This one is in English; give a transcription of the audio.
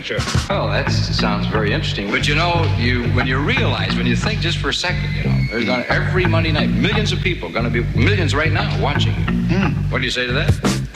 signature. Oh, that sounds very interesting. But you know, when you think just for a second, there's every Monday night, millions of people, going to be millions right now watching. What do you say to that?